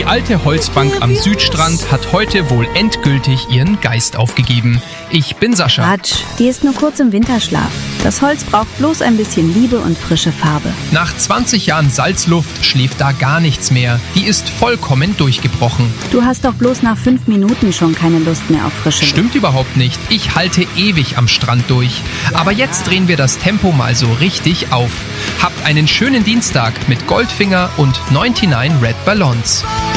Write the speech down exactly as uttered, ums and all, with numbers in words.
alte Holzbank am Südstrand hat heute wohl endgültig ihren Geist aufgegeben. Ich bin Sascha. Quatsch, die ist nur kurz im Winterschlaf. Das Holz braucht bloß ein bisschen Liebe und frische Farbe. Nach zwanzig Jahren Salzluft schläft da gar nichts mehr. Die ist vollkommen durchgebrochen. Du hast doch bloß nach fünf Minuten schon keine Lust mehr auf frische Luft. Stimmt überhaupt nicht. Ich halte ewig am Strand durch. Aber jetzt drehen wir das Tempo mal so richtig auf. Habt einen schönen Dienstag mit Goldfinger und neunundneunzig Red Ballons.